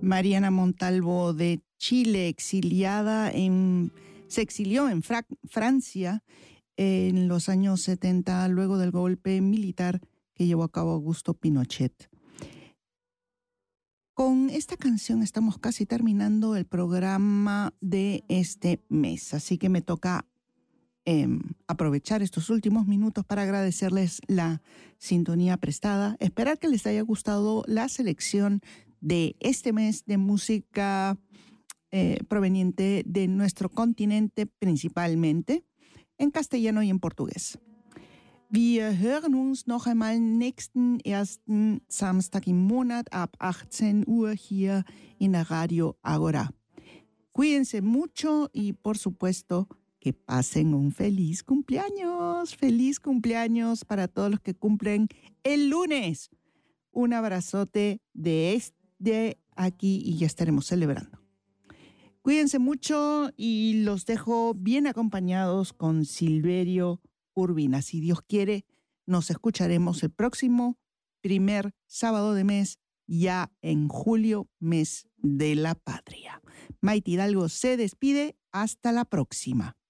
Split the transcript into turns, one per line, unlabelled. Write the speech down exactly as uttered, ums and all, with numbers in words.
Mariana Montalvo de Chile, exiliada en, se exilió en Fra- Francia en los años setenta, luego del golpe militar que llevó a cabo Augusto Pinochet. Con esta canción estamos casi terminando el programa de este mes, así que me toca eh, aprovechar estos últimos minutos para agradecerles la sintonía prestada. Esperar que les haya gustado la selección de este mes de música eh, proveniente de nuestro continente, principalmente en castellano y en portugués. Wir hören uns noch einmal nächsten ersten Samstag im Monat ab achtzehn Uhr hier in der Radio Agora. Cuídense mucho y, por supuesto, que pasen un feliz cumpleaños. Feliz cumpleaños para todos los que cumplen el lunes. Un abrazote de este aquí y ya estaremos celebrando. Cuídense mucho y los dejo bien acompañados con Silverio Urbina. Si Dios quiere, nos escucharemos el próximo primer sábado de mes, ya en julio, mes de la patria. Maite Hidalgo se despide. Hasta la próxima.